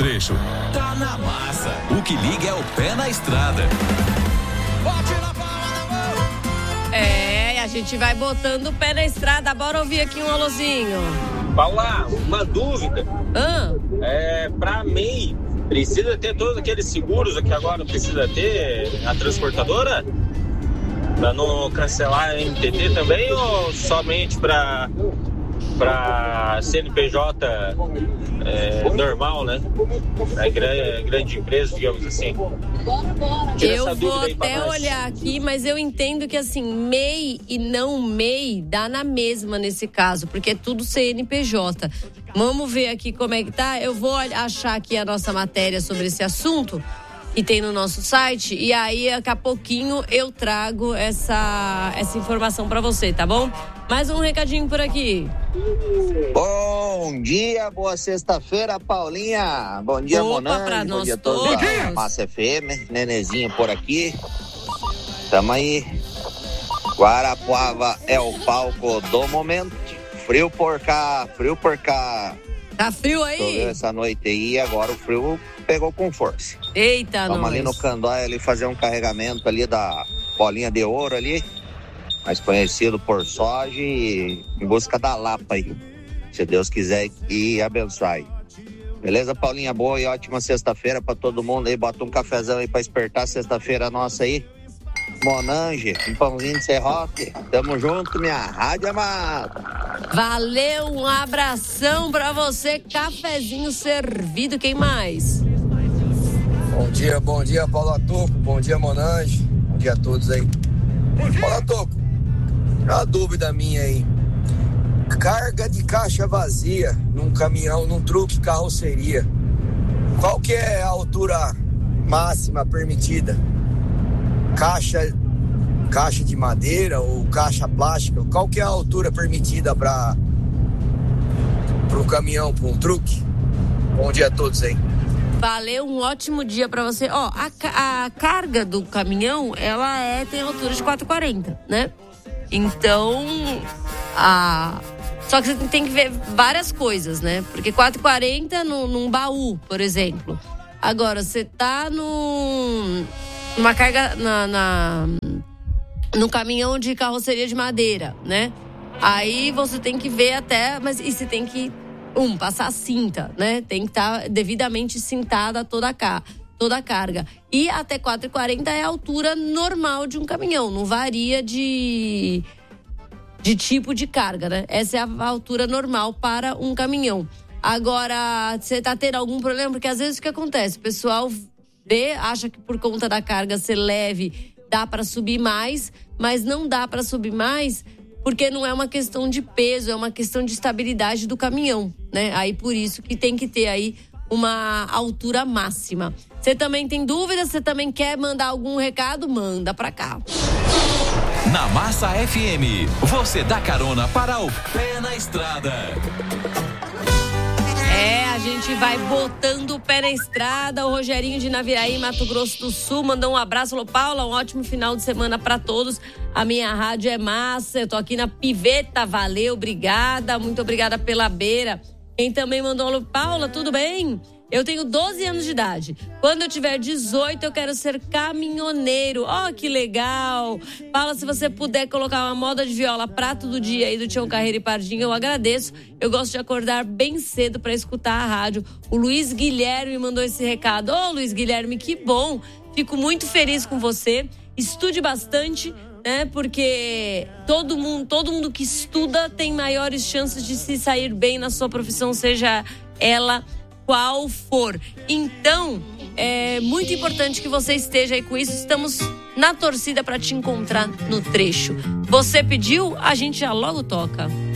trecho. Tá na massa. O que liga é o pé na estrada. Bote na palma da mão. A gente vai botando o pé na estrada. Bora ouvir aqui um alôzinho. Paula, uma dúvida. Pra MEI, precisa ter todos aqueles seguros que agora precisa ter a transportadora? Pra não cancelar a MTT também ou somente pra CNPJ normal, né? Grande empresa, digamos assim. Eu vou até olhar aqui, mas eu entendo que assim, MEI e não MEI dá na mesma nesse caso, porque é tudo CNPJ. Vamos ver aqui como é que tá. Eu vou achar aqui a nossa matéria sobre esse assunto que tem no nosso site, e aí daqui a pouquinho eu trago essa informação pra você, tá bom? Mais um recadinho por aqui. Bom dia, boa sexta-feira, Paulinha. Bom dia, Monange. Bom dia a todos da Massa FM. Nenezinho por aqui. Tamo aí. Guarapuava é o palco do momento. Frio por cá. Tá frio aí? Choveu essa noite aí, agora o frio pegou com força. Eita, Vamos ali no Candói ali fazer um carregamento ali da bolinha de ouro ali, mais conhecido por soja, em busca da Lapa aí. Se Deus quiser e abençoe. Beleza, Paulinha? Boa e ótima sexta-feira pra todo mundo aí. Bota um cafezão aí pra espertar sexta-feira nossa aí. Monange, um pãozinho de serrote. Tamo junto, minha rádio amada. Valeu, um abração pra você. Cafezinho servido. Quem mais? Bom dia, Paulo Toco. Bom dia, Monange. Bom dia a todos aí. Paulo Toco, uma dúvida minha aí. Carga de caixa vazia num caminhão, num truque carroceria. Qual que é a altura máxima permitida? Caixa de madeira ou caixa plástica? Qual que é a altura permitida para um caminhão, para um truque? Bom dia a todos aí. Valeu, um ótimo dia pra você. Ó, a carga do caminhão, ela tem altura de 4,40, né? Então, só que você tem que ver várias coisas, né? Porque 4,40 num baú, por exemplo. Agora, você tá numa carga no caminhão de carroceria de madeira, né? Aí você tem que ver e você tem que passar a cinta, né? Tem que estar devidamente cintada toda a carga. E até 4,40 é a altura normal de um caminhão, não varia de tipo de carga, né? Essa é a altura normal para um caminhão. Agora, você tá tendo algum problema? Porque às vezes o que acontece? O pessoal acha que por conta da carga ser leve dá para subir mais, mas não dá para subir mais porque não é uma questão de peso, é uma questão de estabilidade do caminhão, né? Aí por isso que tem que ter aí uma altura máxima. Você também tem dúvida? Você também quer mandar algum recado? Manda pra cá. Na Massa FM, você dá carona para o pé na estrada. A gente vai botando o pé na estrada. O Rogerinho de Naviraí, Mato Grosso do Sul, mandou um abraço. Falou, Paula, um ótimo final de semana pra todos. A minha rádio é massa, eu tô aqui na Piveta, valeu, obrigada. Muito obrigada pela beira. Quem também mandou, falou, Paula, tudo bem? Eu tenho 12 anos de idade. Quando eu tiver 18, eu quero ser caminhoneiro. Que legal. Paula, se você puder colocar uma moda de viola prato do dia aí do Tião Carreiro e Pardinho, eu agradeço. Eu gosto de acordar bem cedo para escutar a rádio. O Luiz Guilherme mandou esse recado. Luiz Guilherme, que bom. Fico muito feliz com você. Estude bastante, né? Porque todo mundo que estuda tem maiores chances de se sair bem na sua profissão, seja ela qual for. Então, é muito importante que você esteja aí com isso. Estamos na torcida para te encontrar no trecho. Você pediu, a gente já logo toca.